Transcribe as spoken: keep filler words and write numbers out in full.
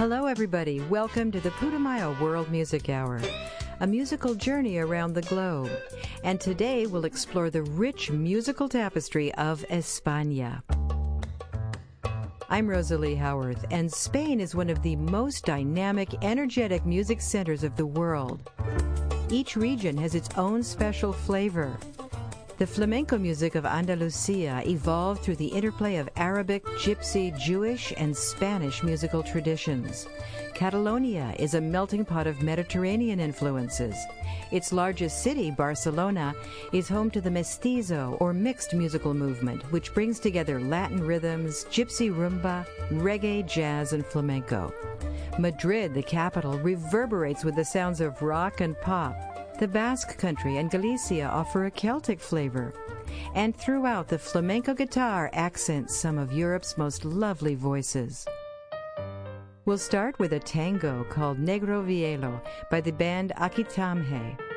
Hello, everybody. Welcome to the Putumayo World Music Hour, a musical journey around the globe. And today we'll explore the rich musical tapestry of España. I'm Rosalie Howarth, and Spain is one of the most dynamic, energetic music centers of the world. Each region has its own special flavor. The flamenco music of Andalusia evolved through the interplay of Arabic, Gypsy, Jewish, and Spanish musical traditions. Catalonia is a melting pot of Mediterranean influences. Its largest city, Barcelona, is home to the mestizo, or mixed musical movement, which brings together Latin rhythms, gypsy rumba, reggae, jazz, and flamenco. Madrid, the capital, reverberates with the sounds of rock and pop. The Basque Country and Galicia offer a Celtic flavor. And throughout, the flamenco guitar accents some of Europe's most lovely voices. We'll start with a tango called Negro Vielo by the band Aquitamhe.